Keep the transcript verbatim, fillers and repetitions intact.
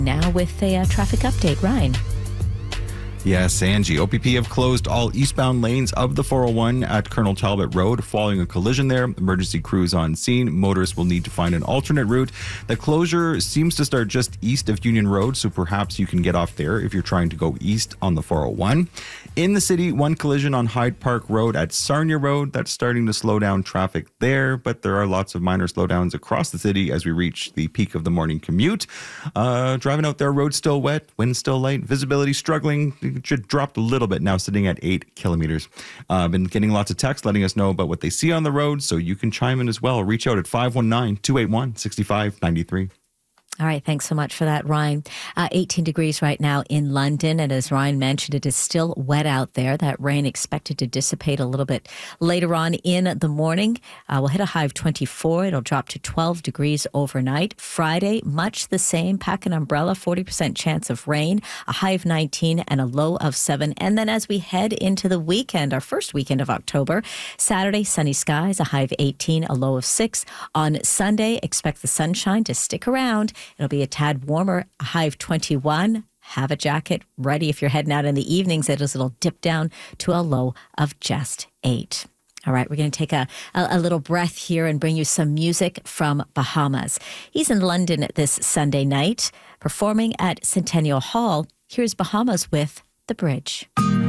Now with a uh, traffic update, Ryan. Yes, Angie. O P P have closed all eastbound lanes of the four oh one at Colonel Talbot Road following a collision there. Emergency crews on scene. Motorists will need to find an alternate route. The closure seems to start just east of Union Road, so perhaps you can get off there if you're trying to go east on the four oh one. In the city, one collision on Hyde Park Road at Sarnia Road. That's starting to slow down traffic there, but there are lots of minor slowdowns across the city as we reach the peak of the morning commute. Uh, driving out there, road still wet, wind still light, visibility struggling. It should dropped a little bit now, sitting at eight kilometers. I've uh, been getting lots of texts letting us know about what they see on the road, so you can chime in as well. Reach out at five one nine, two eight one, six five nine three. All right, thanks so much for that, Ryan. Uh, eighteen degrees right now in London, and as Ryan mentioned, it is still wet out there. That rain expected to dissipate a little bit later on in the morning. Uh, we'll hit a high of twenty-four. It'll drop to twelve degrees overnight. Friday, much the same. Pack an umbrella, forty percent chance of rain, a high of nineteen and a low of seven. And then as we head into the weekend, our first weekend of October, Saturday, sunny skies, a high of eighteen, a low of six. On Sunday, expect the sunshine to stick around. It'll be a tad warmer, a high of twenty-one. Have a jacket ready if you're heading out in the evenings. It'll dip down to a low of just eight. All right, we're going to take a, a, a little breath here and bring you some music from Bahamas. He's in London this Sunday night, performing at Centennial Hall. Here's Bahamas with The Bridge.